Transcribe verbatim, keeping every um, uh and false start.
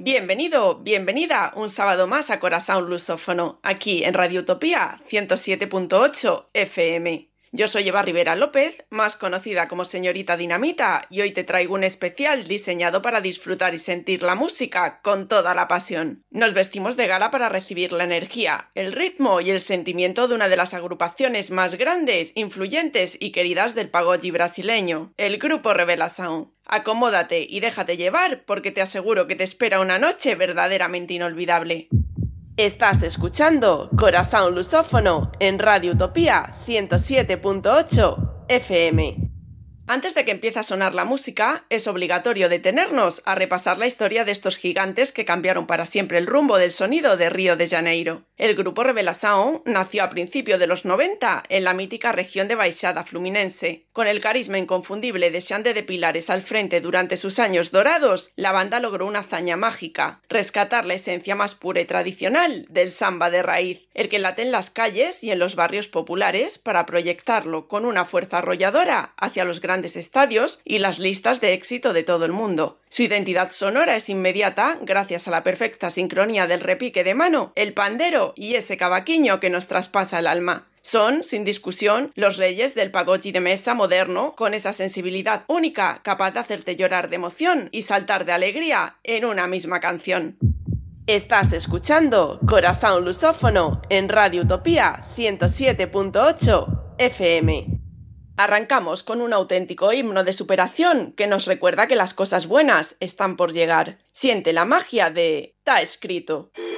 Bienvenido, bienvenida un sábado más a Corazón Lusófono, aquí en Radio Utopía ciento siete punto ocho F M. Yo soy Eva Rivera López, más conocida como Señorita Dinamita, y hoy te traigo un especial diseñado para disfrutar y sentir la música con toda la pasión. Nos vestimos de gala para recibir la energía, el ritmo y el sentimiento de una de las agrupaciones más grandes, influyentes y queridas del pagode brasileño, el grupo Revelação. Acomódate y déjate llevar porque te aseguro que te espera una noche verdaderamente inolvidable. Estás escuchando Corazón Lusófono en Radio Utopía ciento siete punto ocho F M. Antes de que empiece a sonar la música, es obligatorio detenernos a repasar la historia de estos gigantes que cambiaron para siempre el rumbo del sonido de Río de Janeiro. El grupo Revelação nació a principios de los noventa en la mítica región de Baixada Fluminense. Con el carisma inconfundible de Xande de Pilares al frente durante sus años dorados, la banda logró una hazaña mágica: rescatar la esencia más pura y tradicional del samba de raíz, el que late en las calles y en los barrios populares, para proyectarlo con una fuerza arrolladora hacia los grandes grandes estadios y las listas de éxito de todo el mundo. Su identidad sonora es inmediata gracias a la perfecta sincronía del repique de mano, el pandero y ese cavaquinho que nos traspasa el alma. Son, sin discusión, los reyes del pagode de mesa moderno, con esa sensibilidad única capaz de hacerte llorar de emoción y saltar de alegría en una misma canción. Estás escuchando Corazón Lusófono en Radio Utopía ciento siete punto ocho F M. Arrancamos con un auténtico himno de superación que nos recuerda que las cosas buenas están por llegar. Siente la magia de Tá Escrito.